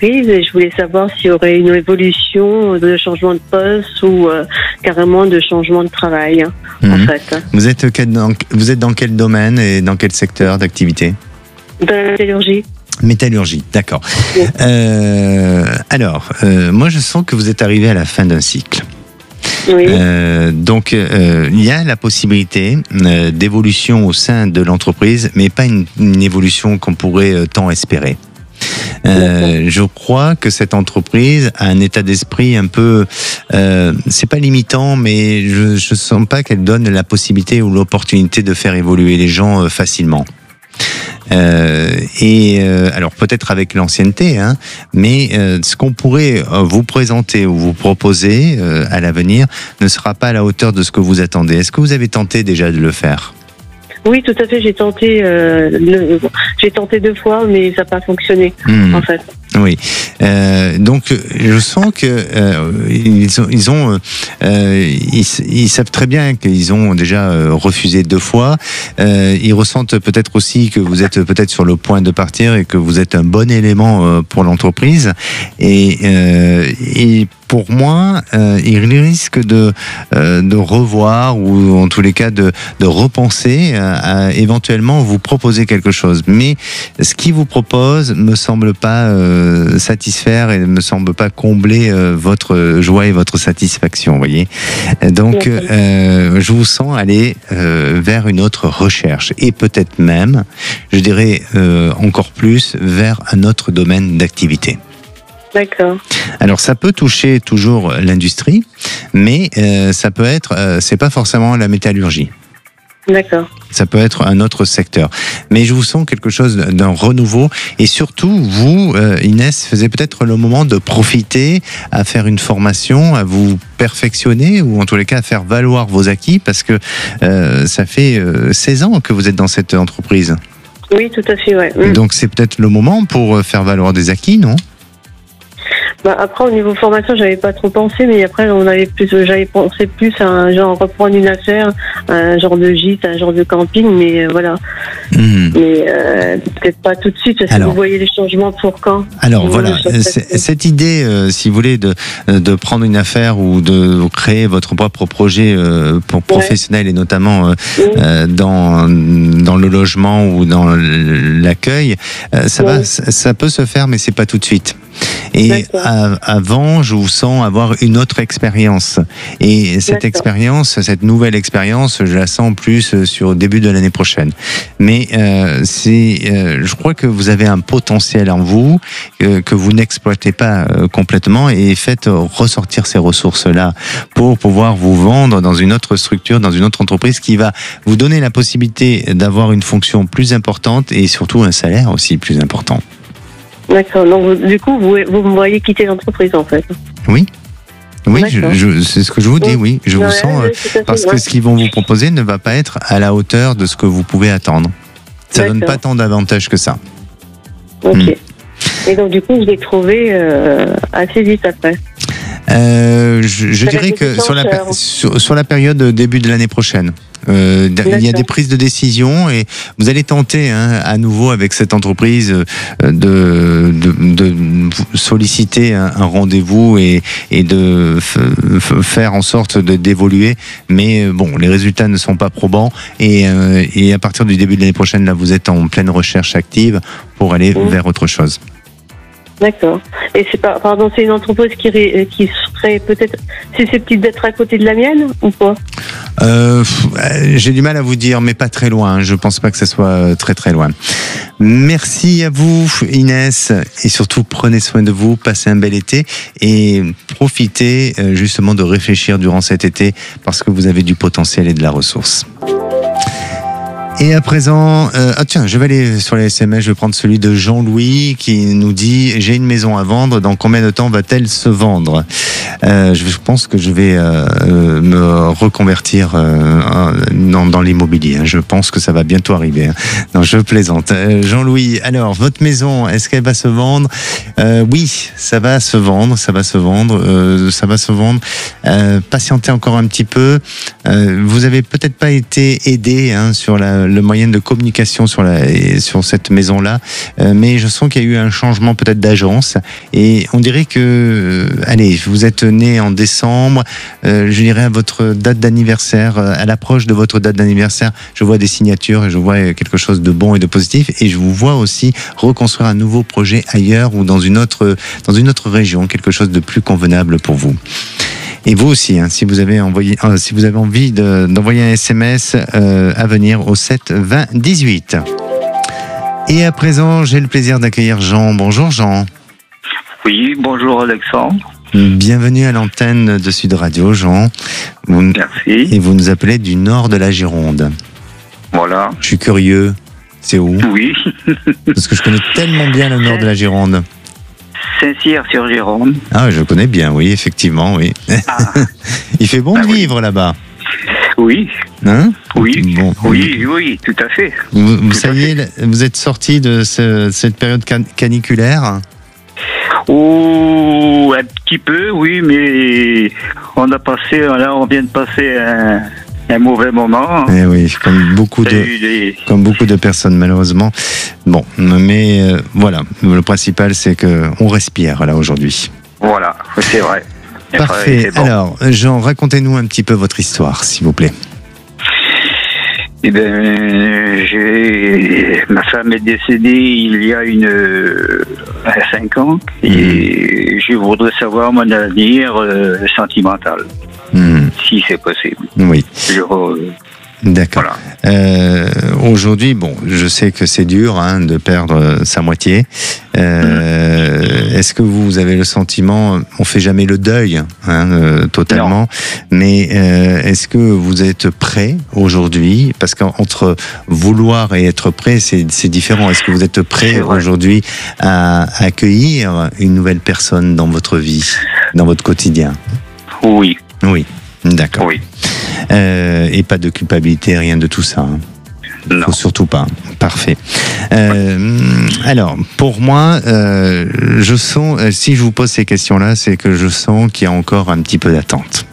l'entreprise et je voulais savoir s'il y aurait une évolution de changement de poste ou carrément de changement de travail, en fait. Vous êtes dans quel domaine et dans quel secteur d'activité ? Dans la métallurgie. Métallurgie, d'accord. Oui. Moi je sens que vous êtes arrivé à la fin d'un cycle. Oui. Donc, il y a la possibilité d'évolution au sein de l'entreprise, mais pas une évolution qu'on pourrait tant espérer. Je crois que cette entreprise a un état d'esprit un peu, c'est pas limitant, mais je sens pas qu'elle donne la possibilité ou l'opportunité de faire évoluer les gens facilement. Alors peut-être avec l'ancienneté, mais ce qu'on pourrait vous présenter ou vous proposer à l'avenir ne sera pas à la hauteur de ce que vous attendez. Est-ce que vous avez tenté déjà de le faire ? Oui, tout à fait. J'ai tenté 2 fois, mais ça n'a pas fonctionné, en fait. Oui. Donc, je sens que ils savent très bien qu'ils ont déjà refusé 2 fois. Ils ressentent peut-être aussi que vous êtes peut-être sur le point de partir et que vous êtes un bon élément pour l'entreprise. Et pour moi, ils risquent de revoir ou en tous les cas de repenser à éventuellement vous proposer quelque chose. Mais ce qu'ils vous proposent me semble pas satisfaire et ne me semble pas combler votre joie et votre satisfaction, vous voyez. Donc, je vous sens aller vers une autre recherche et peut-être même, je dirais encore plus, vers un autre domaine d'activité. D'accord. Alors ça peut toucher toujours l'industrie, mais ça peut être, c'est pas forcément la métallurgie. D'accord. Ça peut être un autre secteur. Mais je vous sens quelque chose d'un renouveau. Et surtout, vous, Inès, faisiez peut-être le moment de profiter à faire une formation, à vous perfectionner, ou en tous les cas à faire valoir vos acquis, parce que ça fait 16 ans que vous êtes dans cette entreprise. Oui, tout à fait, ouais. Donc c'est peut-être le moment pour faire valoir des acquis, non ? Après, au niveau formation, j'avais pas trop pensé, mais après, j'avais pensé plus à un genre reprendre une affaire, un genre de gîte, un genre de camping, mais voilà. Mais peut-être pas tout de suite. Est-ce que vous voyez les changements pour quand ? Alors voilà, cette idée, si vous voulez, de prendre une affaire ou de créer votre propre projet pour professionnel et notamment dans le logement ou dans l'accueil, ça peut se faire, mais c'est pas tout de suite. Et avant, je vous sens avoir une autre expérience. Et cette expérience, cette nouvelle expérience, je la sens plus sur le début de l'année prochaine. Mais je crois que vous avez un potentiel en vous que vous n'exploitez pas complètement et faites ressortir ces ressources-là pour pouvoir vous vendre dans une autre structure, dans une autre entreprise qui va vous donner la possibilité d'avoir une fonction plus importante et surtout un salaire aussi plus important. D'accord. Donc, du coup, vous me voyez quitter l'entreprise, en fait. Oui. Oui, c'est ce que je vous dis, oui. Je vous sens, parce que ce qu'ils vont vous proposer ne va pas être à la hauteur de ce que vous pouvez attendre. Ça donne pas tant d'avantages que ça. Ok. Et donc, du coup, je l'ai trouvé assez vite après. Je dirais que sur la période début de l'année prochaine. Il y a des prises de décision et vous allez tenter à nouveau avec cette entreprise de solliciter un rendez-vous et de faire en sorte d'évoluer, mais bon, les résultats ne sont pas probants et à partir du début de l'année prochaine, là vous êtes en pleine recherche active pour aller vers autre chose. D'accord. Et c'est une entreprise qui serait peut-être susceptible d'être à côté de la mienne ou pas ? J'ai du mal à vous dire, mais pas très loin. Je pense pas que ça soit très très loin. Merci à vous, Inès, et surtout prenez soin de vous, passez un bel été et profitez justement de réfléchir durant cet été parce que vous avez du potentiel et de la ressource. Et à présent, tiens, je vais aller sur les SMS, je vais prendre celui de Jean-Louis qui nous dit « J'ai une maison à vendre, dans combien de temps va-t-elle se vendre ?» Je pense que je vais me reconvertir dans l'immobilier. Je pense que ça va bientôt arriver. Non, je plaisante. Jean-Louis, alors, votre maison, est-ce qu'elle va se vendre ? Oui, ça va se vendre. Patientez encore un petit peu. Vous avez peut-être pas été aidé sur la le moyen de communication sur cette maison-là, mais je sens qu'il y a eu un changement peut-être d'agence, et on dirait que, allez, vous êtes né en décembre, je dirais à votre date d'anniversaire, à l'approche de votre date d'anniversaire, je vois des signatures, et je vois quelque chose de bon et de positif, et je vous vois aussi reconstruire un nouveau projet ailleurs ou dans une autre région, quelque chose de plus convenable pour vous. Et vous aussi, hein, si vous avez envie d'envoyer un SMS à venir au 7 20 18. Et à présent, j'ai le plaisir d'accueillir Jean. Bonjour Jean. Oui, bonjour Alexandre. Bienvenue à l'antenne de Sud Radio, Jean. Merci. Et vous nous appelez du nord de la Gironde. Voilà. Je suis curieux. C'est où? Oui. Parce que je connais tellement bien le nord de la Gironde. Saint-Cyr-sur-Gironde. Ah, je connais bien, oui, effectivement, oui. Ah. Il fait bon de vivre là-bas. Oui. Hein? Oui. Bon. Oui, tout à fait. Vous êtes sorti de cette période caniculaire? Oh, un petit peu, oui, mais on vient de passer un mauvais moment. Eh oui, comme beaucoup de personnes malheureusement. Bon, mais voilà, le principal c'est que on respire là aujourd'hui. Voilà, c'est vrai. Parfait. Bon. Alors, Jean, racontez-nous un petit peu votre histoire, s'il vous plaît. Eh bien, ma femme est décédée il y a 5 ans et je voudrais savoir mon avenir sentimental, si c'est possible. Oui. D'accord. Voilà. Aujourd'hui, bon, je sais que c'est dur de perdre sa moitié. Est-ce que vous avez le sentiment, on fait jamais le deuil totalement, mais est-ce que vous êtes prêt aujourd'hui? Parce qu'entre vouloir et être prêt, c'est différent. Est-ce que vous êtes prêt aujourd'hui à accueillir une nouvelle personne dans votre vie, dans votre quotidien? Oui. Oui. D'accord. Oui. Et pas de culpabilité, rien de tout ça. Non. Faut surtout pas. Parfait. Alors, pour moi, je sens, si je vous pose ces questions-là, c'est que je sens qu'il y a encore un petit peu d'attente.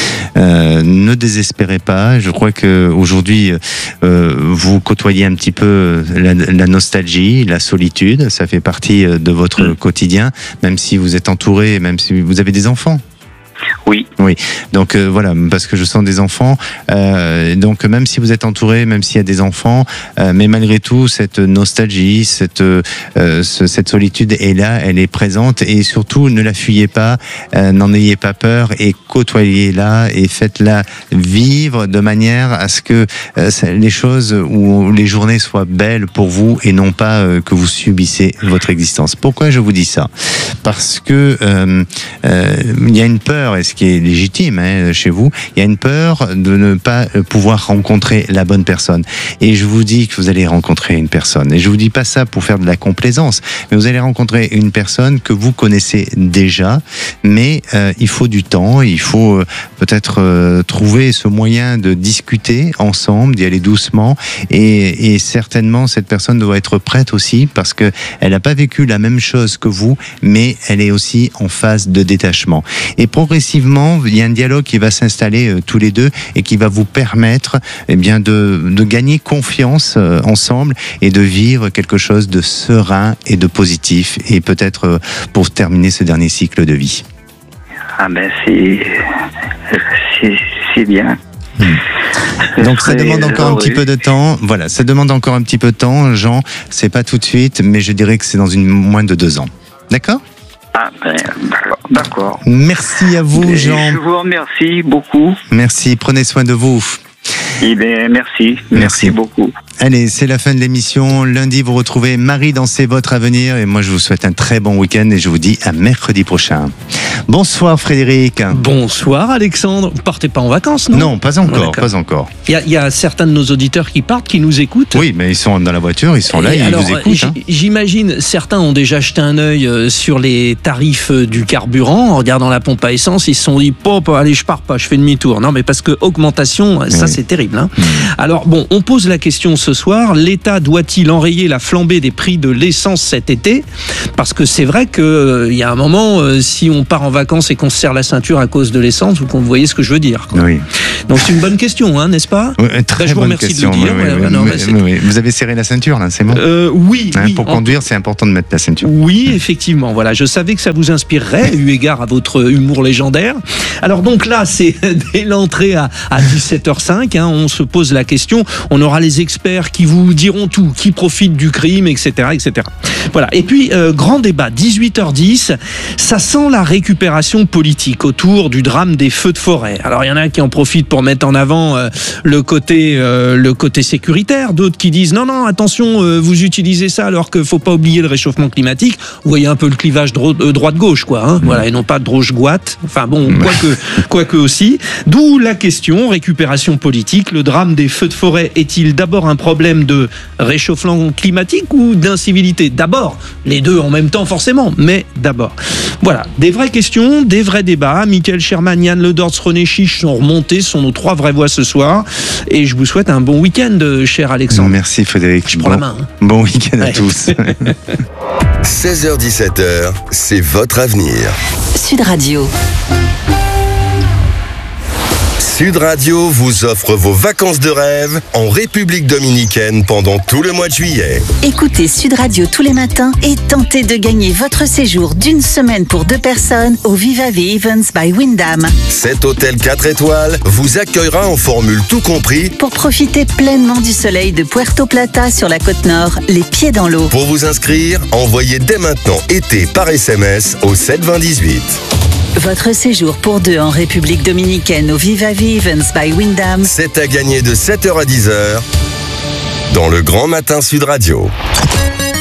Ne désespérez pas. Je crois que aujourd'hui, vous côtoyez un petit peu la nostalgie, la solitude. Ça fait partie de votre quotidien, même si vous êtes entouré, même si vous avez des enfants. Oui. Oui. Donc voilà, parce que je sens des enfants. Donc même si vous êtes entouré, même s'il y a des enfants, mais malgré tout, cette nostalgie, cette solitude est là, elle est présente, et surtout ne la fuyez pas, n'en ayez pas peur et côtoyez-la et faites-la vivre de manière à ce que les choses ou les journées soient belles pour vous et non pas que vous subissez votre existence. Pourquoi je vous dis ça? Parce que il y a une peur, et ce qui est légitime chez vous, il y a une peur de ne pas pouvoir rencontrer la bonne personne. Et je vous dis que vous allez rencontrer une personne. Et je vous dis pas ça pour faire de la complaisance, mais vous allez rencontrer une personne que vous connaissez déjà, mais il faut du temps, il faut peut-être trouver ce moyen de discuter ensemble, d'y aller doucement, et certainement cette personne doit être prête aussi, parce que elle n'a pas vécu la même chose que vous, mais elle est aussi en phase de détachement. Et progressivement, il y a un dialogue qui va s'installer tous les deux et qui va vous permettre de gagner confiance ensemble et de vivre quelque chose de serein et de positif, et peut-être pour terminer ce dernier cycle de vie. Ah ben c'est bien. Donc ça demande encore un petit peu de temps. Voilà, ça demande encore un petit peu de temps, Jean. C'est pas tout de suite, mais je dirais que c'est dans moins de 2 ans. D'accord ? Ah ben, d'accord. Merci à vous, Jean. Je vous remercie beaucoup. Merci, prenez soin de vous. Eh bien, merci beaucoup. Allez, c'est la fin de l'émission. Lundi, vous retrouvez Marie dans C'est votre avenir. Et moi, je vous souhaite un très bon week-end et je vous dis à mercredi prochain. Bonsoir Frédéric. Bonsoir Alexandre. Vous partez pas en vacances, non? Non, pas encore. Il y a certains de nos auditeurs qui partent, qui nous écoutent. Oui, mais ils sont dans la voiture, ils sont là, ils vous écoutent. J'imagine, certains ont déjà jeté un œil sur les tarifs du carburant. En regardant la pompe à essence, ils se sont dit, pop, allez, je pars pas, je fais demi-tour. Non, mais parce que augmentation, ça c'est terrible. Alors bon, on pose la question ce ce soir. L'État doit-il enrayer la flambée des prix de l'essence cet été? Parce que c'est vrai qu'il y a un moment, si on part en vacances et qu'on se serre la ceinture à cause de l'essence, vous voyez ce que je veux dire, quoi. Oui. Donc c'est une bonne question, hein, n'est-ce pas? Très je vous bonne remercie question. de le dire. Oui. Vous avez serré la ceinture, là, c'est bon? Oui. Pour conduire, c'est important de mettre la ceinture. Oui, effectivement. Voilà, je savais que ça vous inspirerait, eu égard à votre humour légendaire. Alors donc là, c'est dès l'entrée à 17h05, hein, on se pose la question. On aura les experts qui vous diront tout, qui profitent du crime, etc., etc. Voilà. Et puis, grand débat, 18h10, ça sent la récupération politique autour du drame des feux de forêt. Alors, il y en a qui en profitent pour mettre en avant le côté sécuritaire, d'autres qui disent non, attention, vous utilisez ça alors qu'il faut pas oublier le réchauffement climatique. Vous voyez un peu le clivage droite-gauche, quoi, hein, voilà, et non pas droche-goite. Enfin bon, quoique aussi. D'où la question, récupération politique, le drame des feux de forêt est-il d'abord un problème de réchauffement climatique ou d'incivilité? D'abord, les deux en même temps forcément, mais d'abord. Voilà, des vraies questions, des vrais débats. Michael Sherman, Yann Le Dortz, René Chiche sont remontés, sont nos trois vraies voix ce soir. Et je vous souhaite un bon week-end, cher Alexandre. Merci Frédéric. Je prends la main. Bon week-end à tous. 16h-17h, c'est votre avenir. Sud Radio. Sud Radio vous offre vos vacances de rêve en République dominicaine pendant tout le mois de juillet. Écoutez Sud Radio tous les matins et tentez de gagner votre séjour d'une semaine pour 2 personnes au Viva Events by Wyndham. Cet hôtel 4 étoiles vous accueillera en formule tout compris pour profiter pleinement du soleil de Puerto Plata sur la côte nord, les pieds dans l'eau. Pour vous inscrire, envoyez dès maintenant été par SMS au 72018. Votre séjour pour 2 en République dominicaine au Viva Events by Wyndham. C'est à gagner de 7h à 10h dans le Grand Matin Sud Radio.